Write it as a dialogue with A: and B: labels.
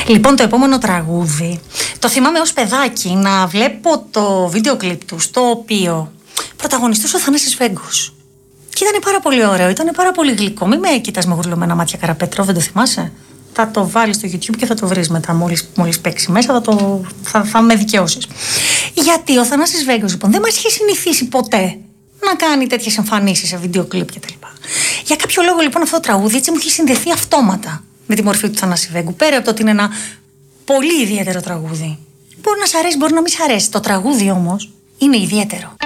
A: Λοιπόν, το επόμενο τραγούδι το θυμάμαι ως παιδάκι να βλέπω το βίντεο κλιπ του, στο οποίο πρωταγωνιστούσε ο Θανάσης Βέγκος. Και ήταν πάρα πολύ ωραίο, ήταν πάρα πολύ γλυκό. Μην με κοίτας με γουρλωμένα μάτια, Καραπέτρο, δεν το θυμάσαι? Θα το βάλεις στο YouTube και θα το βρεις μετά. Μόλις παίξει μέσα, θα με δικαιώσεις. Γιατί ο Θανάσης Βέγκος, λοιπόν, δεν μας είχε συνηθίσει ποτέ να κάνει τέτοιες εμφανίσεις σε βίντεο κλιπ κτλ. Για κάποιο λόγο, λοιπόν, αυτό το τραγούδι έτσι μου έχει συνδεθεί αυτόματα με τη μορφή του Θανάση Βέγκου. Πέρα από το ότι είναι ένα πολύ ιδιαίτερο τραγούδι. Μπορεί να σ' αρέσει, μπορεί να μην σ' αρέσει. Το τραγούδι όμως είναι ιδιαίτερο.